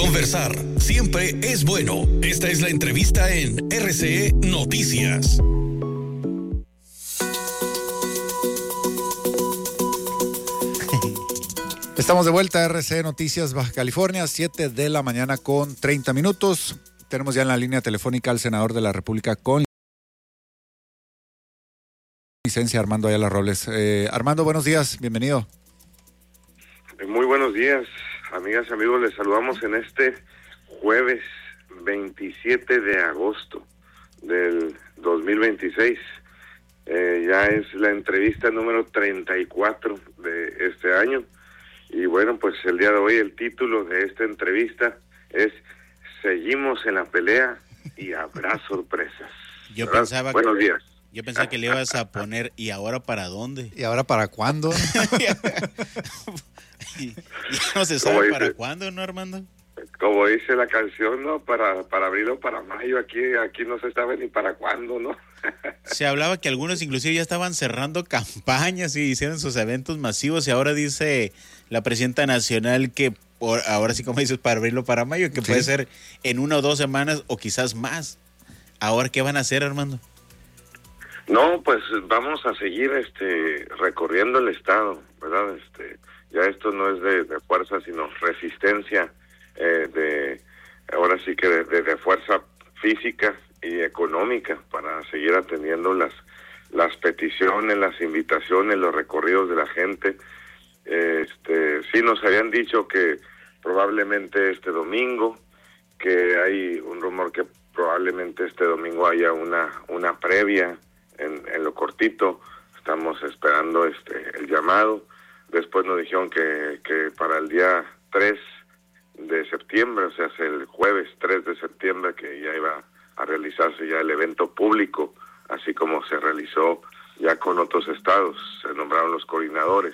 Conversar siempre es bueno. Esta es la entrevista en RCE Noticias. Estamos de vuelta a RCE Noticias Baja California, 7 de la mañana con 30 minutos. Tenemos ya en la línea telefónica al senador de la República con licencia, Armando Ayala Robles. Armando, buenos días, bienvenido. Muy buenos días, amigas y amigos. Les saludamos en este jueves 27 de agosto del 2026. Ya es la entrevista número 34 de este año. Y bueno, pues el día de hoy el título de esta entrevista es Seguimos en la pelea y habrá sorpresas. Buenos días. Yo pensaba que le ibas a poner ¿y ahora para dónde? ¿Y ahora para cuándo? y no se sabe para cuándo, ¿no, Armando? Como dice la canción, ¿no? Para abril o para mayo, aquí no se sabe ni para cuándo, ¿no? Se hablaba que algunos inclusive ya estaban cerrando campañas y hicieron sus eventos masivos y ahora dice la presidenta nacional que ahora sí, como dices, para abril o para mayo, que puede ser en 1 o 2 semanas o quizás más. Ahora, ¿qué van a hacer, Armando? No, pues vamos a seguir recorriendo el estado, ¿verdad? Ya esto no es de fuerza, sino resistencia, ahora sí que de fuerza física y económica para seguir atendiendo las peticiones, las invitaciones, los recorridos de la gente. Sí nos habían dicho que probablemente este domingo, que hay un rumor que probablemente este domingo haya una previa en lo cortito. Estamos esperando el llamado. Después nos dijeron que para el día 3 de septiembre, o sea, es el jueves 3 de septiembre, que ya iba a realizarse ya el evento público, así como se realizó ya con otros estados. Se nombraron los coordinadores,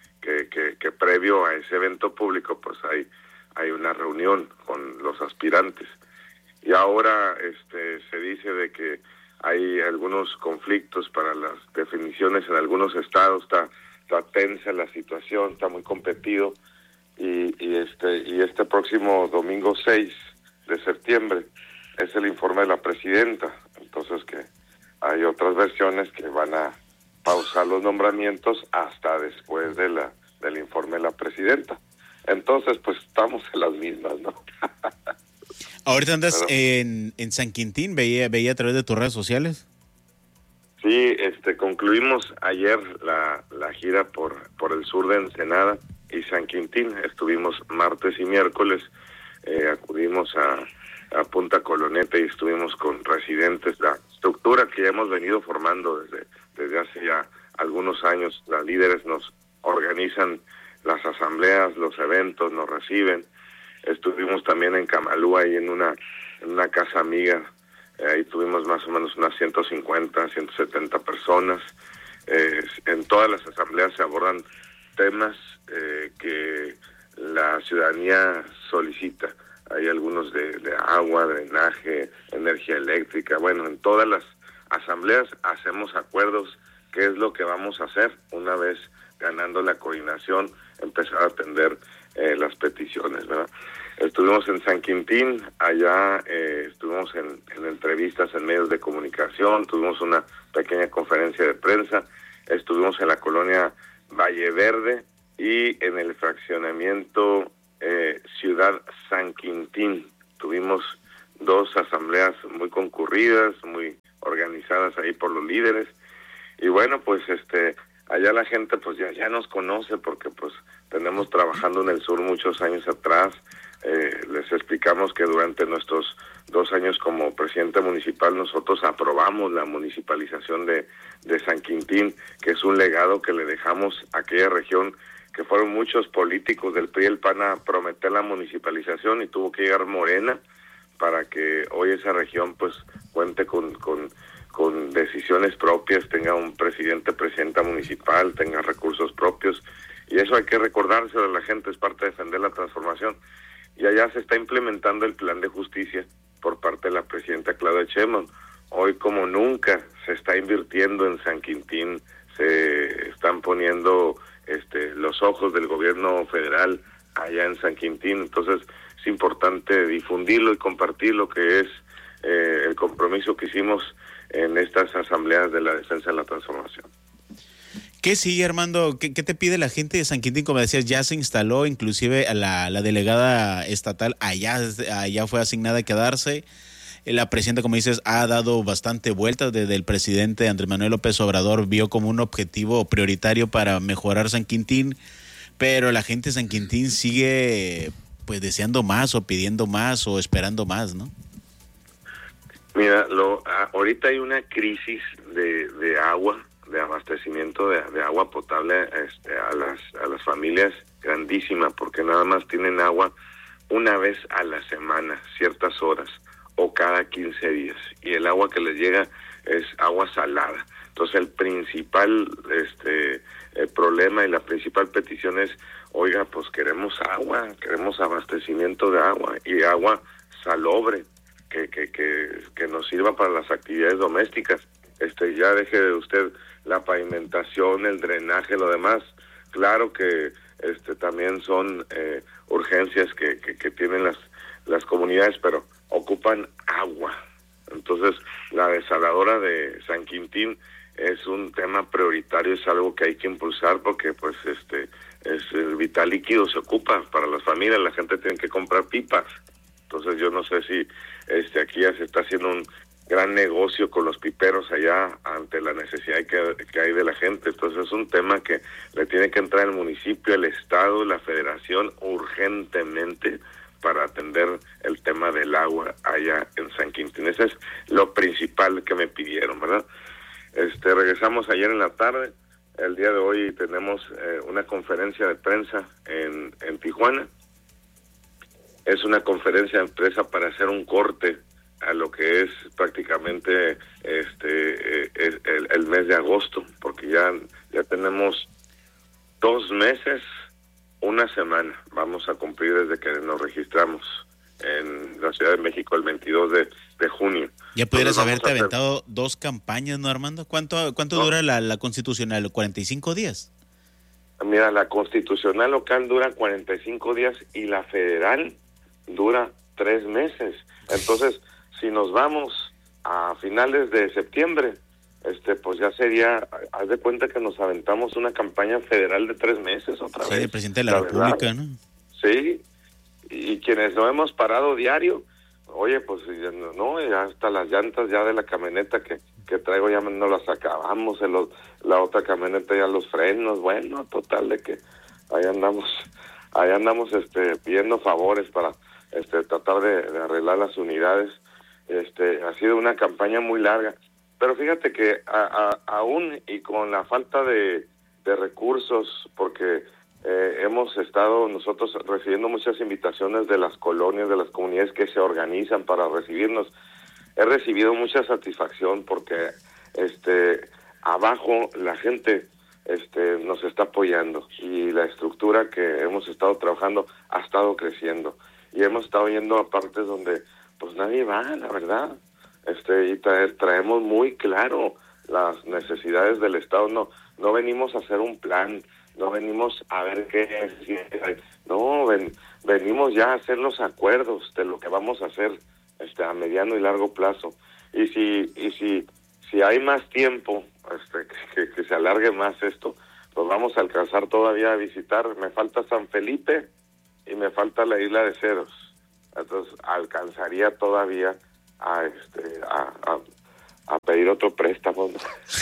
que previo a ese evento público pues hay una reunión con los aspirantes. Y ahora se dice de que hay algunos conflictos para las definiciones en algunos estados. Está tensa la situación, está muy competido, y este próximo domingo 6 de septiembre es el informe de la presidenta. Entonces que hay otras versiones que van a pausar los nombramientos hasta después del informe de la presidenta. Entonces pues estamos en las mismas, ¿no? Ahorita andas en San Quintín, veía a través de tus redes sociales. Sí, concluimos ayer la gira por el sur de Ensenada y San Quintín. Estuvimos martes y miércoles, acudimos a Punta Coloneta y estuvimos con residentes. La estructura que ya hemos venido formando desde hace ya algunos años, las líderes nos organizan las asambleas, los eventos, nos reciben. Estuvimos también en Camalú, ahí en una casa amiga. Ahí tuvimos más o menos unas 150, 170 personas. En todas las asambleas se abordan temas que la ciudadanía solicita. Hay algunos de agua, drenaje, energía eléctrica. Bueno, en todas las asambleas hacemos acuerdos qué es lo que vamos a hacer una vez ganando la coordinación, empezar a atender las peticiones, ¿verdad? Estuvimos en San Quintín, allá estuvimos en entrevistas en medios de comunicación, tuvimos una pequeña conferencia de prensa, estuvimos en la colonia Valle Verde y en el fraccionamiento Ciudad San Quintín. Tuvimos 2 asambleas muy concurridas, muy organizadas ahí por los líderes. Y bueno, pues allá la gente pues ya nos conoce porque pues tenemos trabajando en el sur muchos años atrás. Les explicamos que durante nuestros 2 años como presidente municipal nosotros aprobamos la municipalización de San Quintín, que es un legado que le dejamos a aquella región, que fueron muchos políticos del PRI y el PAN a prometer la municipalización y tuvo que llegar Morena para que hoy esa región pues cuente con decisiones propias, tenga un presidenta municipal, tenga recursos propios, y eso hay que recordárselo a la gente, es parte de defender la transformación. Y allá se está implementando el plan de justicia por parte de la presidenta Claudia Sheinbaum. Hoy como nunca se está invirtiendo en San Quintín, se están poniendo los ojos del gobierno federal allá en San Quintín. Entonces es importante difundirlo y compartir lo que es el compromiso que hicimos en estas asambleas de la defensa de la transformación. ¿Qué sigue, Armando? ¿Qué te pide la gente de San Quintín? Como decías, ya se instaló, inclusive a la delegada estatal allá fue asignada a quedarse. La presidenta, como dices, ha dado bastante vueltas desde el presidente Andrés Manuel López Obrador, vio como un objetivo prioritario para mejorar San Quintín, pero la gente de San Quintín sigue pues deseando más o pidiendo más o esperando más, ¿no? Mira, ahorita hay una crisis de agua, de abastecimiento de agua potable a las familias grandísima, porque nada más tienen agua una vez a la semana, ciertas horas, o cada 15 días, y el agua que les llega es agua salada. Entonces el principal el problema y la principal petición es, oiga, pues queremos agua, queremos abastecimiento de agua, y agua salobre, que nos sirva para las actividades domésticas. Ya deje de usted la pavimentación, el drenaje, lo demás. Claro que también son urgencias que tienen las comunidades, pero ocupan agua. Entonces, la desaladora de San Quintín es un tema prioritario, es algo que hay que impulsar porque pues es el vital líquido, se ocupa para las familias, la gente tiene que comprar pipas. Entonces yo no sé si aquí ya se está haciendo un gran negocio con los piperos allá ante la necesidad que hay de la gente. Entonces es un tema que le tiene que entrar el municipio, el estado, la federación urgentemente para atender el tema del agua allá en San Quintín. Ese es lo principal que me pidieron, ¿verdad? Regresamos ayer en la tarde. El día de hoy tenemos una conferencia de prensa en Tijuana. Es una conferencia de prensa para hacer un corte a lo que es prácticamente el mes de agosto, porque ya tenemos 2 meses, 1 semana, vamos a cumplir desde que nos registramos en la Ciudad de México el 22 de junio. Ya pudieras haberte aventado 2 campañas, ¿no, Armando? ¿Cuánto dura la constitucional? ¿45 días? Mira, la constitucional local dura 45 días y la federal dura 3 meses. Entonces, si nos vamos a finales de septiembre, pues ya sería, haz de cuenta que nos aventamos una campaña federal de 3 meses otra vez. Sí, el presidente de la República, ¿no? Sí, y quienes no hemos parado diario, oye, pues ya hasta las llantas ya de la camioneta que traigo ya no las acabamos, la otra camioneta ya los frenos, bueno, total de que ahí andamos pidiendo favores para tratar de arreglar las unidades. Ha sido una campaña muy larga, pero fíjate que aún y con la falta de recursos, porque hemos estado nosotros recibiendo muchas invitaciones de las colonias, de las comunidades que se organizan para recibirnos. He recibido mucha satisfacción porque abajo la gente nos está apoyando y la estructura que hemos estado trabajando ha estado creciendo y hemos estado yendo a partes donde pues nadie va, la verdad, y traemos muy claro las necesidades del Estado. No venimos a hacer un plan, no venimos a ver qué es, no, venimos ya a hacer los acuerdos de lo que vamos a hacer a mediano y largo plazo. Y si hay más tiempo, que se alargue más esto, pues vamos a alcanzar todavía a visitar. Me falta San Felipe y me falta la Isla de Ceros. Entonces alcanzaría todavía a pedir otro préstamo.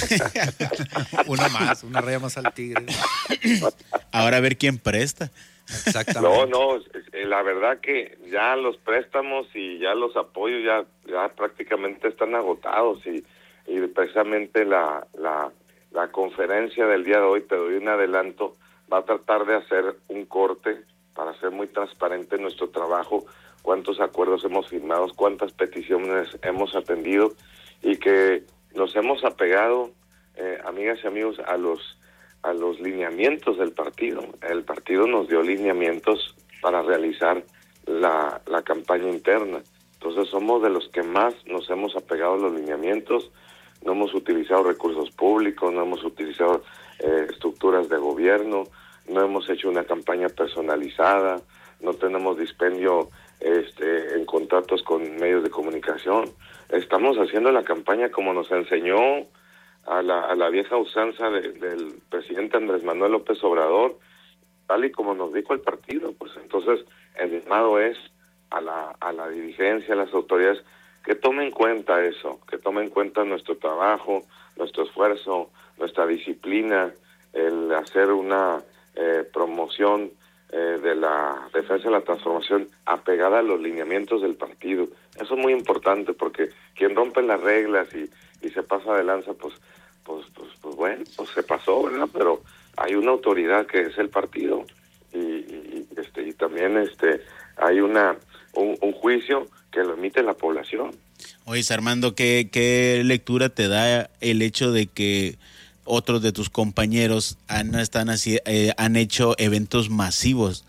una raya más al tigre. Ahora a ver quién presta. Exactamente. No, la verdad que ya los préstamos y ya los apoyos ya prácticamente están agotados y precisamente la conferencia del día de hoy, te doy un adelanto, va a tratar de hacer un corte para hacer muy transparente nuestro trabajo, cuántos acuerdos hemos firmado, cuántas peticiones hemos atendido y que nos hemos apegado, amigas y amigos, a los lineamientos del partido. El partido nos dio lineamientos para realizar la campaña interna. Entonces somos de los que más nos hemos apegado a los lineamientos. No hemos utilizado recursos públicos, no hemos utilizado estructuras de gobierno, no hemos hecho una campaña personalizada, no tenemos dispendio en contactos con medios de comunicación. Estamos haciendo la campaña como nos enseñó a la vieja usanza del presidente Andrés Manuel López Obrador, tal y como nos dijo el partido. Pues entonces el llamado es a la dirigencia, a las autoridades, que tomen en cuenta eso, que tomen en cuenta nuestro trabajo, nuestro esfuerzo, nuestra disciplina, el hacer una promoción de la defensa de la transformación apegada a los lineamientos del partido. Eso es muy importante, porque quien rompe las reglas y se pasa de lanza, pues bueno, pues se pasó, ¿verdad? Pero hay una autoridad que es el partido y también hay un juicio que lo emite la población. Oye, Armando, ¿qué lectura te da el hecho de que otros de tus compañeros han hecho eventos masivos?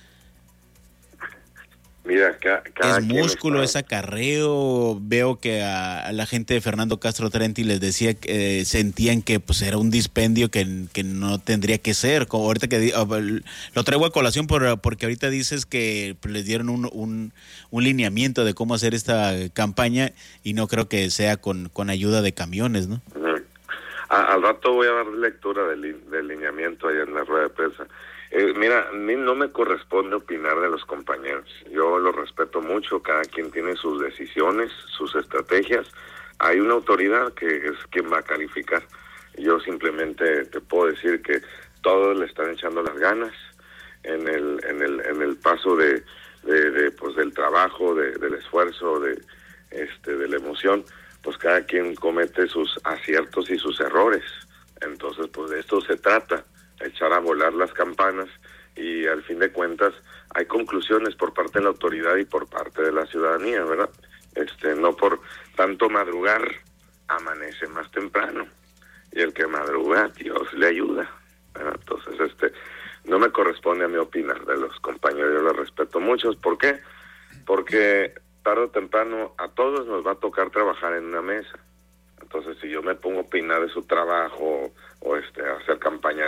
Mira, cada es músculo, es acarreo. Veo que a la gente de Fernando Castro Trenti les decía que sentían que pues era un dispendio que no tendría que ser. Como ahorita que lo traigo a colación porque ahorita dices que pues, les dieron un lineamiento de cómo hacer esta campaña y no creo que sea con ayuda de camiones, ¿no? Al rato voy a dar lectura del lineamiento ahí en la rueda de prensa. Mira, a mí no me corresponde opinar de los compañeros. Yo los respeto mucho, cada quien tiene sus decisiones, sus estrategias. Hay una autoridad que es quien va a calificar. Yo simplemente te puedo decir que todos le están echando las ganas en el paso de pues del trabajo, del esfuerzo, de la emoción. Pues cada quien comete sus aciertos y sus errores. Entonces, pues de esto se trata, echar a volar las campanas, y al fin de cuentas hay conclusiones por parte de la autoridad y por parte de la ciudadanía, ¿verdad? No por tanto madrugar, amanece más temprano, y el que madruga, Dios le ayuda, ¿verdad? Entonces, no me corresponde a mí opinar de los compañeros, yo los respeto mucho. ¿Por qué? Porque tarde o temprano a todos nos va a tocar trabajar en una mesa. Entonces, si yo me pongo a opinar de su trabajo o hacer campaña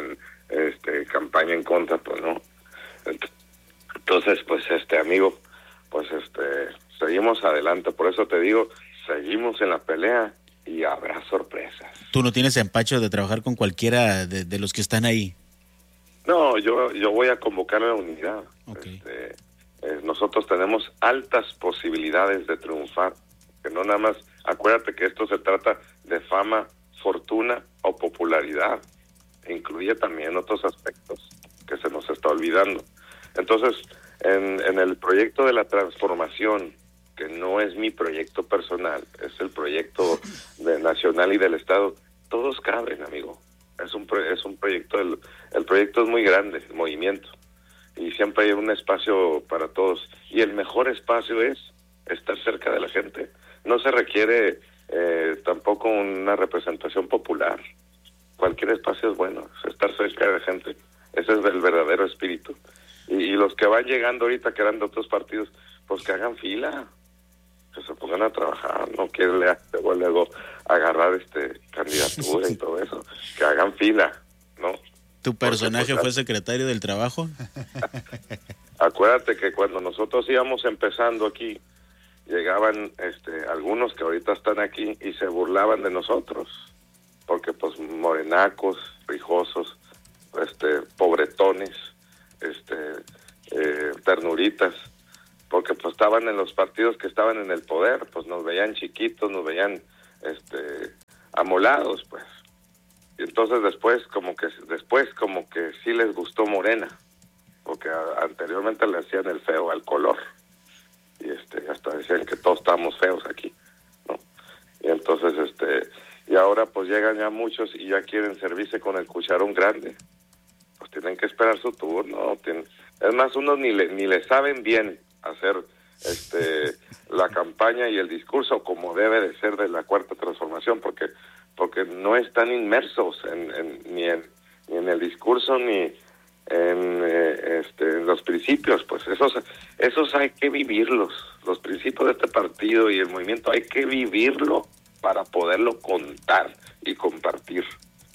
en contra, pues no. Entonces, pues amigo, pues seguimos adelante. Por eso te digo, seguimos en la pelea y habrá sorpresas. ¿Tú no tienes empacho de trabajar con cualquiera de los que están ahí? No, yo voy a convocar a la unidad. Okay. Nosotros tenemos altas posibilidades de triunfar, que no nada más, acuérdate que esto se trata de fama, fortuna o popularidad, incluye también otros aspectos que se nos está olvidando. Entonces, en el proyecto de la transformación, que no es mi proyecto personal, es el proyecto nacional y del Estado, todos caben, amigo. Es un proyecto, el proyecto es muy grande, el movimiento, y siempre hay un espacio para todos, y el mejor espacio es estar cerca de la gente. No se requiere tampoco una representación popular. Cualquier espacio es bueno, es estar cerca de la gente. Ese es el verdadero espíritu. Y los que van llegando ahorita, que eran de otros partidos, pues que hagan fila, que se pongan a trabajar, no quieren luego agarrar candidatura y todo eso, que hagan fila, ¿no? ¿Tu personaje fue secretario del Trabajo? Acuérdate que cuando nosotros íbamos empezando aquí, llegaban algunos que ahorita están aquí y se burlaban de nosotros, porque pues morenacos, rijosos, pobretones, ternuritas, porque pues estaban en los partidos que estaban en el poder, pues nos veían chiquitos, nos veían amolados, pues. Y entonces después como que sí les gustó Morena, porque anteriormente le hacían el feo al color, y hasta decían que todos estábamos feos aquí, ¿no? Y entonces y ahora pues llegan ya muchos y ya quieren servirse con el cucharón grande, pues tienen que esperar su turno. Es más, unos ni le saben bien hacer la campaña y el discurso como debe de ser de la Cuarta Transformación, porque no están inmersos ni en el discurso ni en los principios. Pues esos hay que vivirlos, los principios de este partido y el movimiento hay que vivirlo para poderlo contar y compartir.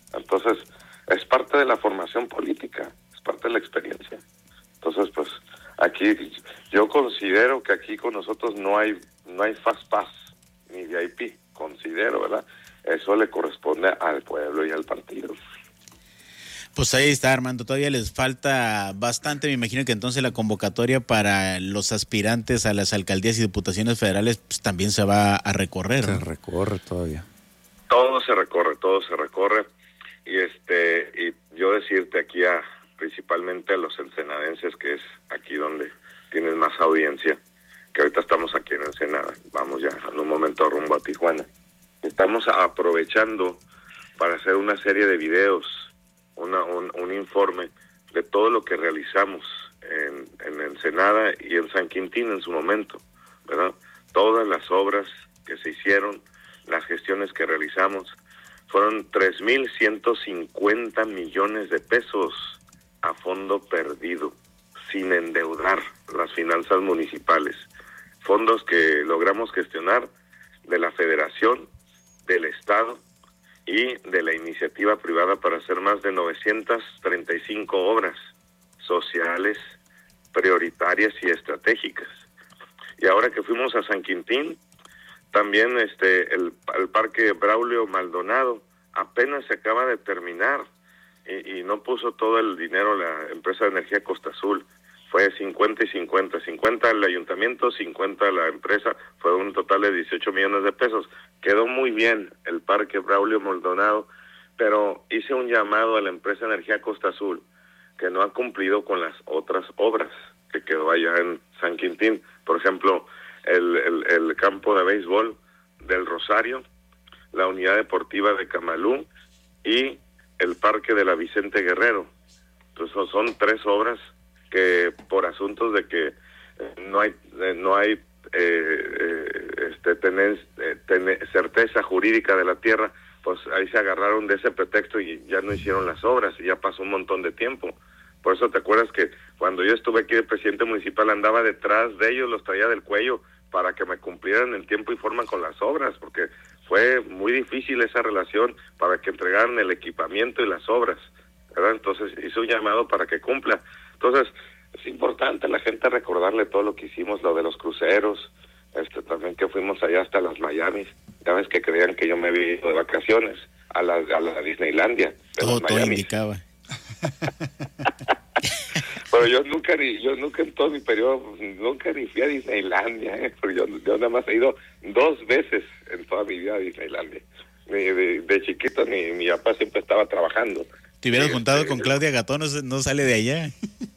Entonces es parte de la formación política, es parte de la experiencia. Entonces pues Aquí yo considero que aquí con nosotros no hay Fast Pass ni VIP, considero, ¿verdad? Eso le corresponde al pueblo y al partido. Pues ahí está, Armando, todavía les falta bastante. Me imagino que entonces la convocatoria para los aspirantes a las alcaldías y diputaciones federales pues, también se va a recorrer, ¿no? Se recorre todavía. Todo se recorre. Y yo decirte aquí principalmente a los ensenadenses, que es aquí donde tienes más audiencia, que ahorita estamos aquí en Ensenada, vamos ya en un momento rumbo a Tijuana. Estamos aprovechando para hacer una serie de videos, un informe de todo lo que realizamos en Ensenada y en San Quintín en su momento, ¿verdad? Todas las obras que se hicieron, las gestiones que realizamos, fueron 3,150 millones de pesos a fondo perdido, sin endeudar las finanzas municipales. Fondos que logramos gestionar de la Federación, del Estado y de la iniciativa privada para hacer más de 935 obras sociales, prioritarias y estratégicas. Y ahora que fuimos a San Quintín, también el Parque Braulio Maldonado apenas se acaba de terminar y no puso todo el dinero la empresa de energía Costa Azul. Fue 50 y 50, 50 al ayuntamiento, 50 a la empresa, fue un total de 18 millones de pesos. Quedó muy bien el Parque Braulio Maldonado, pero hice un llamado a la empresa de energía Costa Azul, que no ha cumplido con las otras obras que quedó allá en San Quintín. Por ejemplo, el campo de béisbol del Rosario, la unidad deportiva de Camalú y el parque de la Vicente Guerrero. Entonces son 3 obras que por asuntos de que no hay certeza jurídica de la tierra, pues ahí se agarraron de ese pretexto y ya no hicieron las obras y ya pasó un montón de tiempo. Por eso te acuerdas que cuando yo estuve aquí de presidente municipal andaba detrás de ellos, los traía del cuello para que me cumplieran en tiempo y forma con las obras, porque fue muy difícil esa relación para que entregaran el equipamiento y las obras, ¿verdad? Entonces hice un llamado para que cumpla. Entonces es importante a la gente recordarle todo lo que hicimos, lo de los cruceros, también que fuimos allá hasta las Miamis. Ya ves que creían que yo me había ido de vacaciones a la Disneylandia. Todo indicaba. Pero yo nunca en todo mi periodo, nunca ni fui a Disneylandia, porque yo nada más he ido 2 veces en toda mi vida a Disneylandia. De chiquito mi papá siempre estaba trabajando. Te hubieras juntado con Claudia Gatón, no sale de allá.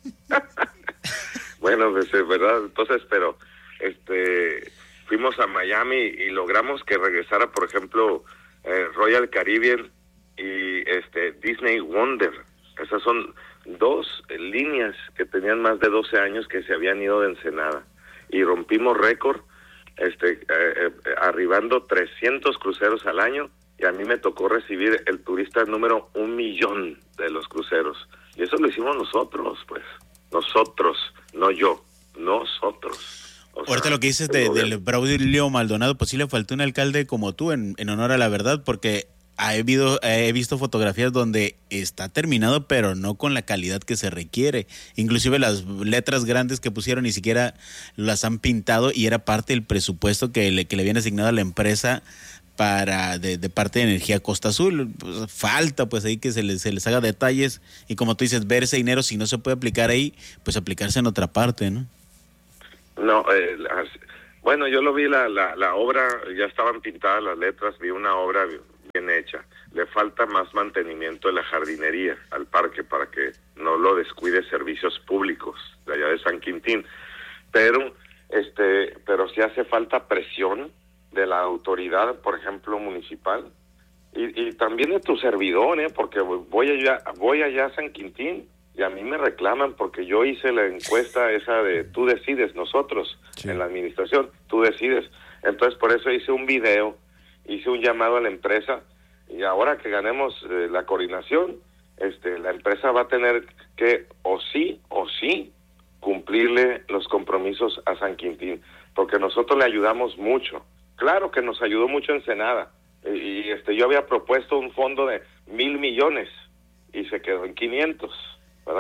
Bueno, pues es verdad. Entonces, pero fuimos a Miami y logramos que regresara, por ejemplo, Royal Caribbean y Disney Wonder. Esas son 2 líneas que tenían más de 12 años que se habían ido de Ensenada y rompimos récord, arribando 300 cruceros al año, y a mí me tocó recibir el turista número 1,000,000 de los cruceros, y eso lo hicimos nosotros, pues, nosotros, no yo, nosotros. Ahorita lo que dices del Braulio Maldonado, pues sí le faltó un alcalde como tú en honor a la verdad, porque he visto fotografías donde está terminado, pero no con la calidad que se requiere. Inclusive las letras grandes que pusieron ni siquiera las han pintado, y era parte del presupuesto que le habían asignado a la empresa de parte de Energía Costa Azul. Pues falta pues ahí que se les haga detalles, y como tú dices, ver ese dinero, si no se puede aplicar ahí, pues aplicarse en otra parte, ¿no? No, bueno, yo lo vi, la obra, ya estaban pintadas las letras, vi una obra bien hecha. Le falta más mantenimiento de la jardinería al parque para que no lo descuide Servicios Públicos de allá de San Quintín, pero sí hace falta presión de la autoridad, por ejemplo, municipal, y también de tu servidor, porque voy allá a San Quintín y a mí me reclaman porque yo hice la encuesta esa de tú decides, nosotros, sí, en la administración, tú decides. Entonces por eso hice un video, hice un llamado a la empresa, y ahora que ganemos la coordinación, la empresa va a tener que o sí cumplirle los compromisos a San Quintín, porque nosotros le ayudamos mucho. Claro que nos ayudó mucho Ensenada, y yo había propuesto un fondo de 1,000 millones y se quedó en 500, ¿verdad?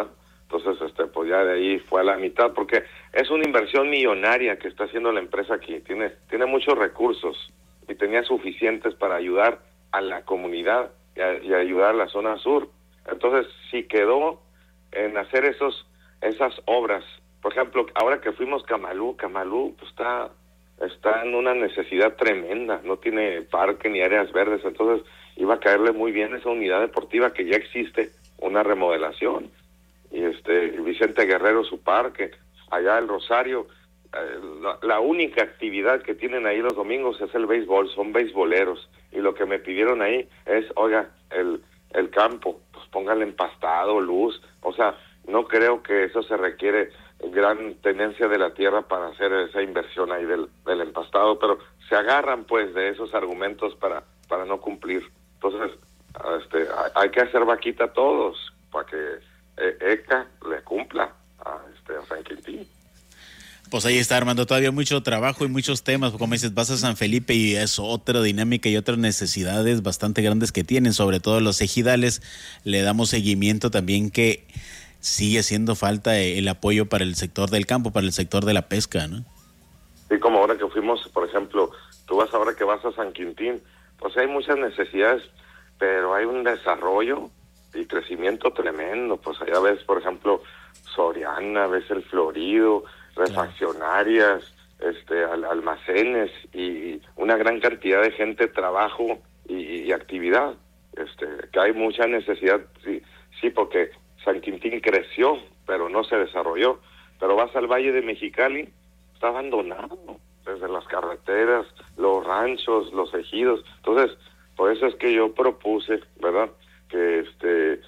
Entonces, pues ya de ahí fue a la mitad, porque es una inversión millonaria que está haciendo la empresa aquí. Tiene muchos recursos y tenía suficientes para ayudar a la comunidad y ayudar a la zona sur. Entonces, si quedó en hacer esas obras, por ejemplo, ahora que fuimos Camalú pues está en una necesidad tremenda, no tiene parque ni áreas verdes, entonces iba a caerle muy bien esa unidad deportiva que ya existe, una remodelación. Y Vicente Guerrero, su parque, allá el Rosario, la única actividad que tienen ahí los domingos es el béisbol, son beisboleros, y lo que me pidieron ahí es, oiga, el campo, pues póngale empastado, luz, o sea, no creo que eso se requiere gran tenencia de la tierra para hacer esa inversión ahí del empastado, pero se agarran pues de esos argumentos para no cumplir. Entonces, hay que hacer vaquita a todos para que ECA le cumpla a San Quintín. Pues ahí está, Armando, todavía mucho trabajo y muchos temas, como dices, vas a San Felipe y es otra dinámica y otras necesidades bastante grandes que tienen, sobre todo los ejidales. Le damos seguimiento también que sigue haciendo falta el apoyo para el sector del campo, para el sector de la pesca, ¿no? Sí, como ahora que fuimos, por ejemplo, ahora que vas a San Quintín, pues hay muchas necesidades, pero hay un desarrollo y crecimiento tremendo. Pues allá ves, por ejemplo, Soriana, ves el Florido, refaccionarias, almacenes y una gran cantidad de gente, trabajo y actividad. Que hay mucha necesidad, sí, porque San Quintín creció, pero no se desarrolló. Pero vas al Valle de Mexicali, está abandonado, desde las carreteras, los ranchos, los ejidos. Entonces, por eso es que yo propuse, ¿verdad?, que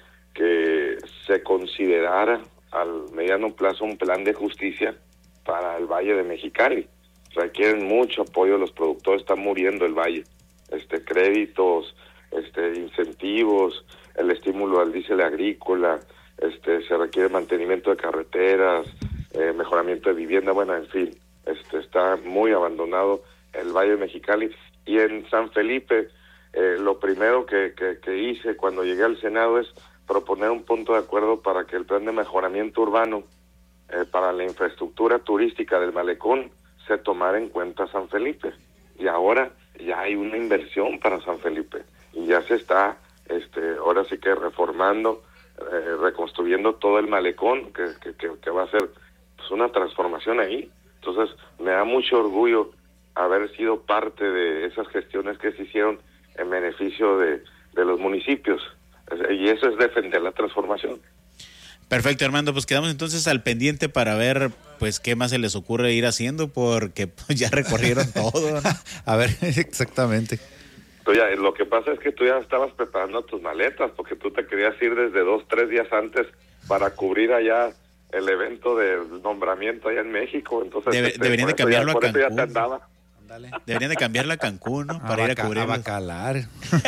se considerara al mediano plazo un plan de justicia para el Valle de Mexicali. Requieren mucho apoyo los productores, está muriendo el valle. Créditos, incentivos, el estímulo al diésel agrícola, se requiere mantenimiento de carreteras, mejoramiento de vivienda, bueno, en fin, está muy abandonado el Valle de Mexicali. Y en San Felipe, lo primero que hice cuando llegué al Senado es proponer un punto de acuerdo para que el plan de mejoramiento urbano para la infraestructura turística del malecón se tomara en cuenta San Felipe. Y ahora ya hay una inversión para San Felipe y ya se está ahora sí que reformando, reconstruyendo todo el malecón, que va a ser pues una transformación ahí. Entonces me da mucho orgullo haber sido parte de esas gestiones que se hicieron en beneficio de los municipios, y eso es defender la transformación. Perfecto, Armando, pues quedamos entonces al pendiente para ver pues qué más se les ocurre ir haciendo, porque pues, ya recorrieron todo, ¿no? A ver, exactamente. Lo que pasa es que tú ya estabas preparando tus maletas, porque tú te querías ir desde 2-3 días antes para cubrir allá el evento del nombramiento allá en México. Entonces deberían de cambiarlo a Cancún. Ya te andaba. Deberían de cambiarla a Cancún, ¿no? Para ir a cubrir. A Bacalar.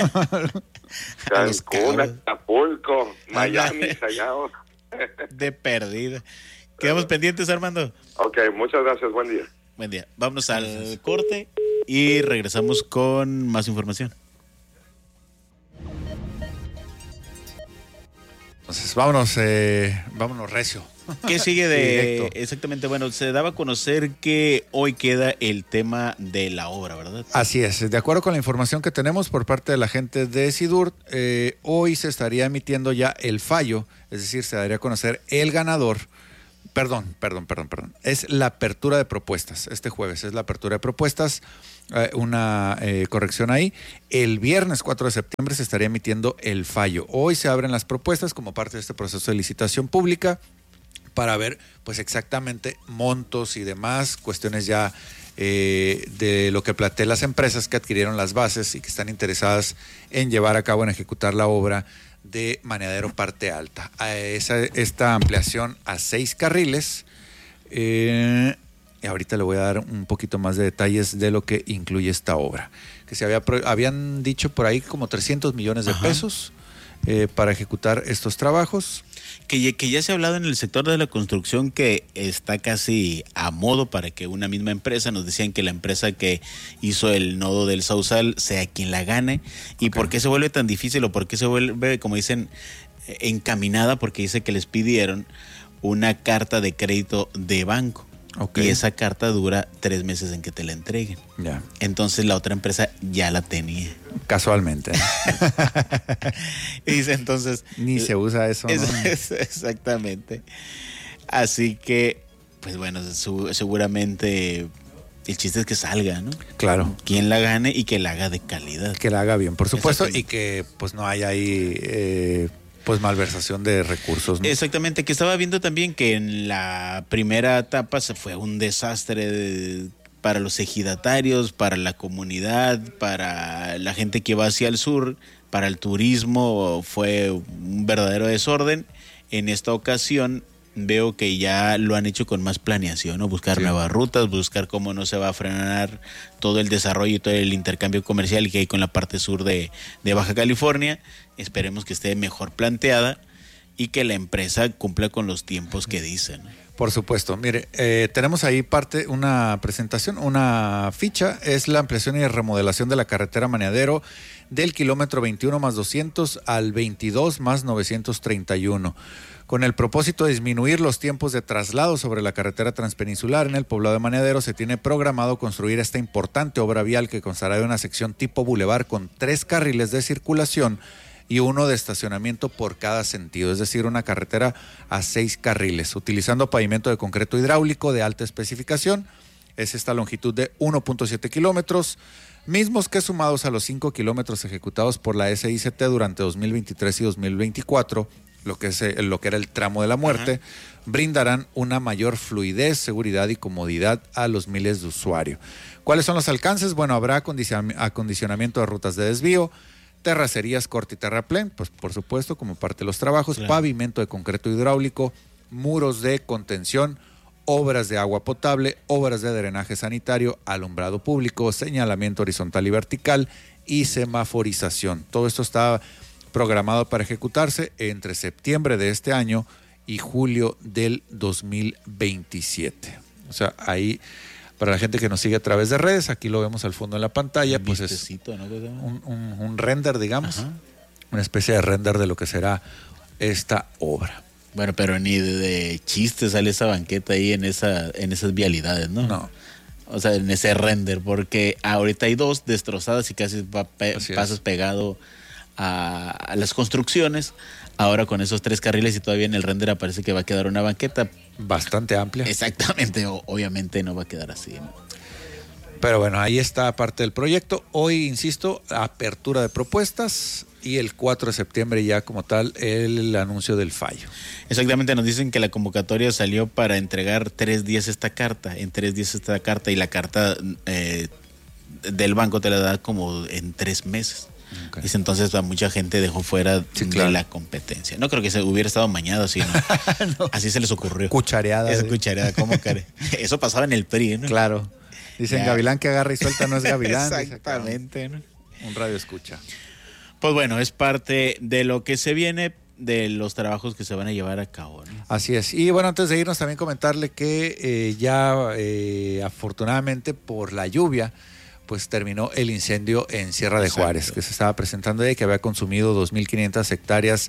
Cancún, Acapulco, Miami, Callao. De perdida. Quedamos pendientes, Armando. Ok, muchas gracias, buen día. Buen día. Vámonos al corte y regresamos con más información. Entonces, vámonos recio. ¿Qué sigue de Directo. exactamente? Bueno, se daba a conocer que hoy queda el tema de la obra, ¿verdad? Así es, de acuerdo con la información que tenemos por parte de la gente de SIDURT, hoy se estaría emitiendo ya el fallo, es decir, se daría a conocer el ganador. Perdón. Es la apertura de propuestas. Este jueves es la apertura de propuestas. Una corrección ahí. El viernes 4 de septiembre se estaría emitiendo el fallo. Hoy se abren las propuestas como parte de este proceso de licitación pública para ver pues exactamente montos y demás, cuestiones ya de lo que plantean las empresas que adquirieron las bases y que están interesadas en llevar a cabo, en ejecutar la obra de Maneadero Parte Alta. Esta ampliación a 6 carriles. Y ahorita le voy a dar un poquito más de detalles de lo que incluye esta obra. Que habían dicho por ahí como 300 millones de pesos para ejecutar estos trabajos. Que ya se ha hablado en el sector de la construcción que está casi a modo para que una misma empresa, nos decían que la empresa que hizo el nodo del Sausal sea quien la gane. ¿Y por qué se vuelve tan difícil o por qué se vuelve, como dicen, encaminada? Porque dice que les pidieron una carta de crédito de banco. Okay. Y esa carta dura 3 meses en que te la entreguen. Ya. Entonces la otra empresa ya la tenía. Casualmente. Y dice entonces... Ni se usa eso, ¿no? Exactamente. Así que, pues bueno, seguramente el chiste es que salga, ¿no? Claro. Quien la gane y que la haga de calidad. Que la haga bien, por supuesto, y que pues no haya ahí... pues malversación de recursos, ¿no? Exactamente, que estaba viendo también que en la primera etapa se fue un desastre para los ejidatarios, para la comunidad, para la gente que va hacia el sur, para el turismo, fue un verdadero desorden. En esta ocasión veo que ya lo han hecho con más planeación, ¿no? Buscar nuevas rutas, buscar cómo no se va a frenar todo el desarrollo y todo el intercambio comercial que hay con la parte sur de Baja California. Esperemos que esté mejor planteada y que la empresa cumpla con los tiempos que dicen. Por supuesto. Mire, tenemos ahí una presentación, una ficha, es la ampliación y remodelación de la carretera Maneadero del kilómetro 21 más 200 al 22 más 931. Con el propósito de disminuir los tiempos de traslado sobre la carretera transpeninsular en el poblado de Maneadero, se tiene programado construir esta importante obra vial que constará de una sección tipo bulevar con 3 carriles de circulación y 1 de estacionamiento por cada sentido, es decir, una carretera a 6 carriles, utilizando pavimento de concreto hidráulico de alta especificación. Es esta longitud de 1.7 kilómetros, mismos que sumados a los 5 kilómetros ejecutados por la SICT durante 2023 y 2024, lo que era el tramo de la muerte, brindarán una mayor fluidez, seguridad y comodidad a los miles de usuarios. ¿Cuáles son los alcances? Bueno, habrá acondicionamiento de rutas de desvío, terracerías corte y terraplén, pues por supuesto como parte de los trabajos, claro. Pavimento de concreto hidráulico, muros de contención, obras de agua potable, obras de drenaje sanitario, alumbrado público, señalamiento horizontal y vertical y semaforización. Todo esto está programado para ejecutarse entre septiembre de este año y julio del 2027. O sea, ahí, para la gente que nos sigue a través de redes, aquí lo vemos al fondo en la pantalla, pues es un render, digamos, una especie de render de lo que será esta obra. Bueno, pero ni de chiste sale esa banqueta ahí en esas vialidades, ¿no? No. O sea, en ese render, porque ahorita hay 2 destrozadas y casi pasas pegado a las construcciones. Ahora con esos 3 carriles y todavía en el render aparece que va a quedar una banqueta bastante amplia. Exactamente, obviamente no va a quedar así, ¿no? Pero bueno, ahí está parte del proyecto. Hoy, insisto, apertura de propuestas y el 4 de septiembre ya como tal el anuncio del fallo. Exactamente, nos dicen que la convocatoria salió para entregar 3 días esta carta, y la carta del banco te la da como en 3 meses. Okay. Dice, entonces a mucha gente dejó fuera de la competencia. No creo que se hubiera estado mañado así, ¿no? No. Así se les ocurrió. Cuchareada. Esa cuchareada, ¿cómo care? Eso pasaba en el PRI, ¿no? Claro. Dicen ya. Gavilán que agarra y suelta no es gavilán. Exactamente, ¿no? Un radio escucha. Pues bueno, es parte de lo que se viene, de los trabajos que se van a llevar a cabo, ¿no? Así es. Y bueno, antes de irnos también comentarle que afortunadamente por la lluvia, pues terminó el incendio en Sierra de Juárez, que se estaba presentando ahí, que había consumido 2.500 hectáreas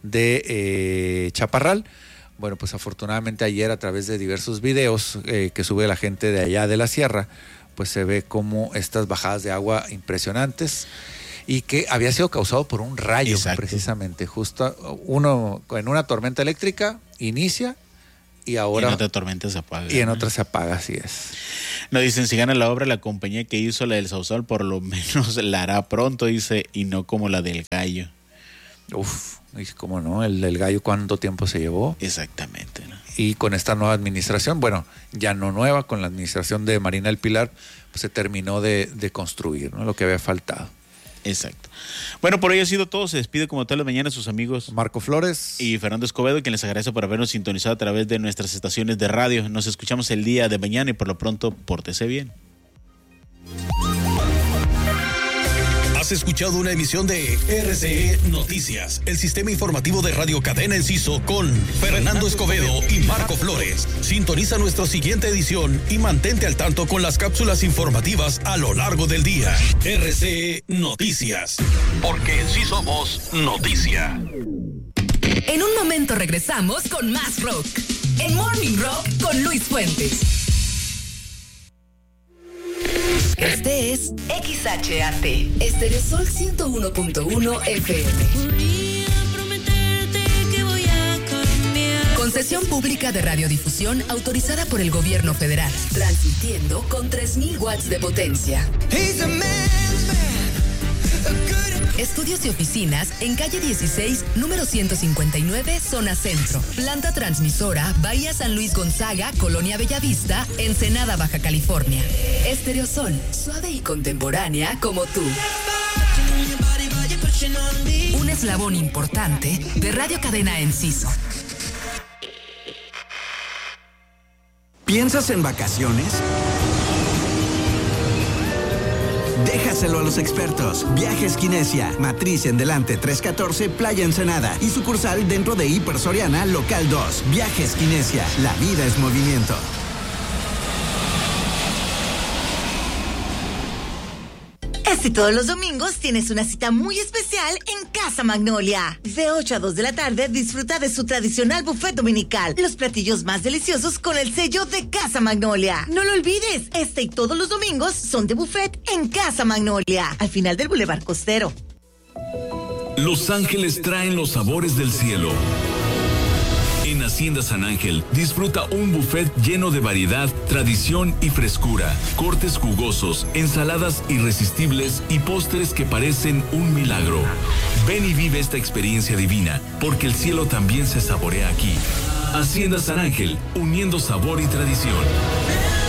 de chaparral. Bueno, pues afortunadamente ayer a través de diversos videos que sube la gente de allá de la sierra, pues se ve como estas bajadas de agua impresionantes y que había sido causado por un rayo. Exacto. Precisamente. Justo uno en una tormenta eléctrica inicia y ahora... Y en otra tormenta se apaga. Y en otra se apaga, así es. Nos dicen, si gana la obra, la compañía que hizo la del Sausal por lo menos la hará pronto, dice, y no como la del Gallo. Uf, ¿cómo no? El del Gallo, ¿cuánto tiempo se llevó? Exactamente, ¿no? Y con esta nueva administración, bueno, ya no nueva, con la administración de Marina del Pilar, pues se terminó de construir, ¿no? Lo que había faltado. Exacto. Bueno, por hoy ha sido todo. Se despide como todas las mañanas sus amigos Marco Flores y Fernando Escobedo, quien les agradece por habernos sintonizado a través de nuestras estaciones de radio. Nos escuchamos el día de mañana y por lo pronto, pórtese bien. Has escuchado una emisión de RCE Noticias, el sistema informativo de Radio Cadena Enciso con Fernando Escobedo y Marco Flores. Sintoniza nuestra siguiente edición y mantente al tanto con las cápsulas informativas a lo largo del día. RCE Noticias, porque en sí somos noticia. En un momento regresamos con más rock. en Morning Rock con Luis Fuentes. Este es XHAT, Estéreo Sol 101.1 FM. Concesión pública de radiodifusión autorizada por el gobierno federal, transmitiendo con 3,000 watts de potencia. Estudios y oficinas en calle 16, número 159, zona centro. Planta transmisora, Bahía San Luis Gonzaga, Colonia Bellavista, Ensenada, Baja California. Estéreo Sol, suave y contemporánea como tú. Un eslabón importante de Radio Cadena Enciso. ¿Piensas en vacaciones? Déjaselo a los expertos. Viajes Kinesia, matriz en Delante 314, Playa Ensenada y sucursal dentro de Hiper Soriana, local 2. Viajes Kinesia, la vida es movimiento. Este todos los domingos tienes una cita muy especial en Casa Magnolia. De 8 a 2 de la tarde disfruta de su tradicional buffet dominical. Los platillos más deliciosos con el sello de Casa Magnolia. No lo olvides, este y todos los domingos son de buffet en Casa Magnolia, al final del Boulevard Costero. Los ángeles traen los sabores del cielo. En Hacienda San Ángel, disfruta un buffet lleno de variedad, tradición y frescura, cortes jugosos, ensaladas irresistibles y postres que parecen un milagro. Ven y vive esta experiencia divina, porque el cielo también se saborea aquí. Hacienda San Ángel, uniendo sabor y tradición.